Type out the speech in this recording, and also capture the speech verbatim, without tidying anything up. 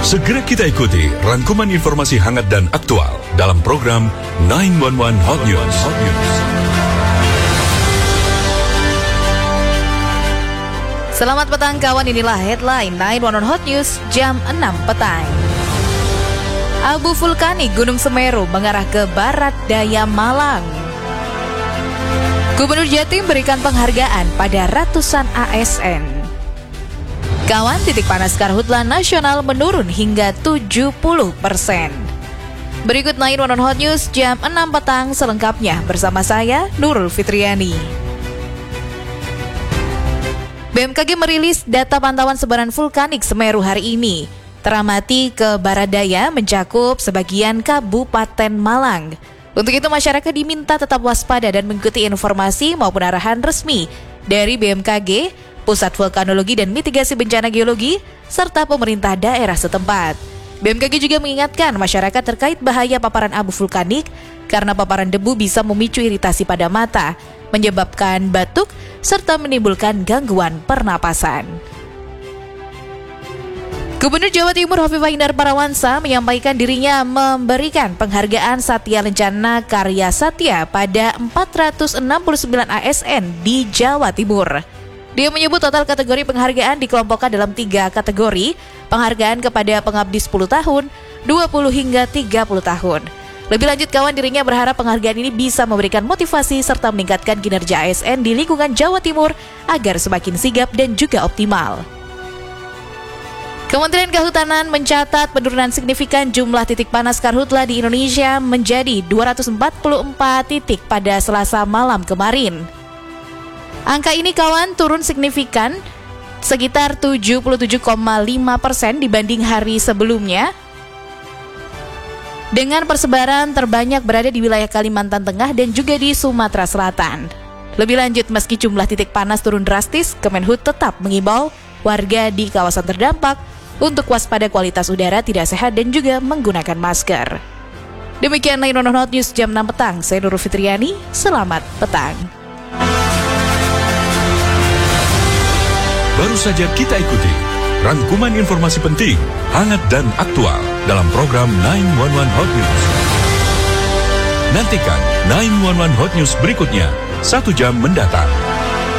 Segera kita ikuti rangkuman informasi hangat dan aktual dalam program sembilan satu satu Hot News. Hot News. Selamat petang kawan, inilah headline sembilan satu satu Hot News jam enam petang. Abu vulkanik Gunung Semeru mengarah ke barat daya Malang. Gubernur Jatim berikan penghargaan pada ratusan A S N. Kawan, titik panas karhutla nasional menurun hingga tujuh puluh persen. Berikut sembilan satu satu Hot News jam enam petang selengkapnya bersama saya, Nurul Fitriani. B M K G merilis data pantauan sebaran vulkanik Semeru hari ini. Teramati ke barat daya mencakup sebagian Kabupaten Malang. Untuk itu masyarakat diminta tetap waspada dan mengikuti informasi maupun arahan resmi dari B M K G, Pusat Vulkanologi dan Mitigasi Bencana Geologi, serta pemerintah daerah setempat. B M K G juga mengingatkan masyarakat terkait bahaya paparan abu vulkanik karena paparan debu bisa memicu iritasi pada mata, menyebabkan batuk, serta menimbulkan gangguan pernapasan. Gubernur Jawa Timur Hovifah Indar Parawansa menyampaikan dirinya memberikan penghargaan Satya Lencana Karya Satya pada empat ratus enam puluh sembilan A S N di Jawa Timur. Dia menyebut total kategori penghargaan dikelompokkan dalam tiga kategori, penghargaan kepada pengabdi sepuluh tahun, dua puluh hingga tiga puluh tahun. Lebih lanjut kawan, dirinya berharap penghargaan ini bisa memberikan motivasi serta meningkatkan kinerja A S N di lingkungan Jawa Timur agar semakin sigap dan juga optimal. Kementerian Kehutanan mencatat penurunan signifikan jumlah titik panas karhutla di Indonesia menjadi dua ratus empat puluh empat titik pada Selasa malam kemarin. Angka ini kawan turun signifikan sekitar tujuh puluh tujuh koma lima persen dibanding hari sebelumnya, dengan persebaran terbanyak berada di wilayah Kalimantan Tengah dan juga di Sumatera Selatan. Lebih lanjut, meski jumlah titik panas turun drastis, Kemenhub tetap mengimbau warga di kawasan terdampak untuk waspada kualitas udara tidak sehat dan juga menggunakan masker. Demikian sembilan satu satu Hot News jam enam petang. Saya Nurul Fitriani, selamat petang. Baru saja kita ikuti rangkuman informasi penting, hangat dan aktual dalam program sembilan satu satu Hot News. Nantikan sembilan satu satu Hot News berikutnya satu jam mendatang.